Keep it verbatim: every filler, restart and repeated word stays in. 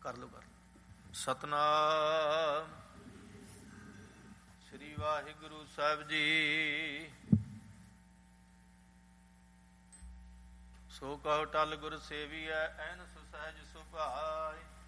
ਕਰ ਲਓ, ਕਰ ਲਓ। ਸਤਨਾਮ ਸ੍ਰੀ ਵਾਹਿਗੁਰੂ ਸਾਹਿਬ ਜੀ। ਸੋ ਕਹੋ ਟਲ ਗੁਰ ਸੇਵੀਐ, ਐਨ ਸੁ ਸਹਿਜ ਸੁਭਾਈ।